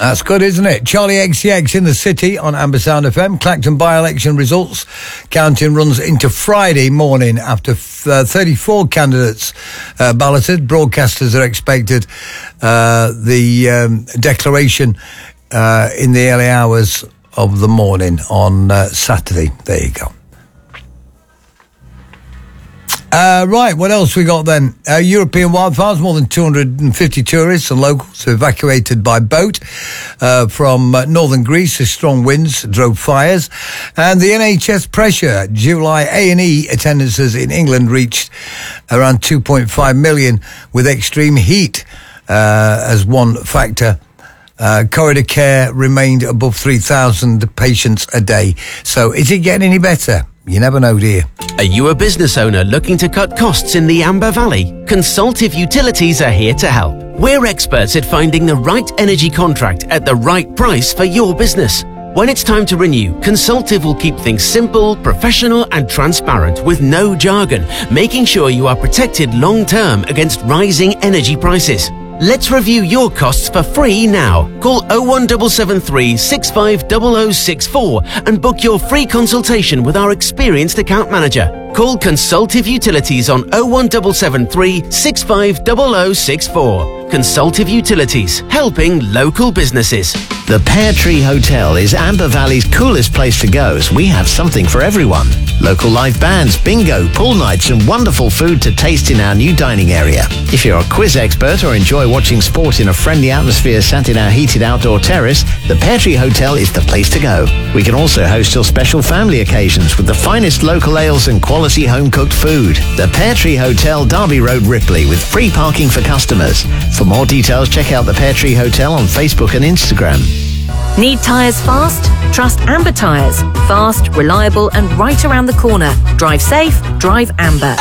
That's good, isn't it? Charlie XCX in the city on Amber Sound FM. Clacton by-election results. Counting runs into Friday morning after 34 candidates balloted. Broadcasters are expected the declaration in the early hours of the morning on Saturday. There you go. Right, what else we got then? European wildfires, more than 250 tourists and locals evacuated by boat from northern Greece as strong winds drove fires. And the NHS pressure, July A&E attendances in England reached around 2.5 million with extreme heat as one factor. Corridor care remained above 3,000 patients a day. So is it getting any better? You never know, do you? Are you a business owner looking to cut costs in the Amber Valley? Consultive Utilities are here to help. We're experts at finding the right energy contract at the right price for your business. When it's time to renew, Consultive will keep things simple, professional and transparent with no jargon, making sure you are protected long-term against rising energy prices. Let's review your costs for free now. Call 01773 650064 and book your free consultation with our experienced account manager. Call Consultive Utilities on 01773 650064. Consultive Utilities, helping local businesses. The Pear Tree Hotel is Amber Valley's coolest place to go, as we have something for everyone. Local live bands, bingo, pool nights and wonderful food to taste in our new dining area. If you're a quiz expert or enjoy watching sport in a friendly atmosphere sat in our heated outdoor terrace, the Pear Tree Hotel is the place to go. We can also host your special family occasions with the finest local ales and quality home-cooked food. The Pear Tree Hotel, Derby Road, Ripley, with free parking for customers. For more details, check out the Pear Tree Hotel on Facebook and Instagram. Need tyres fast? Trust Amber Tyres. Fast, reliable and right around the corner. Drive safe, drive Amber.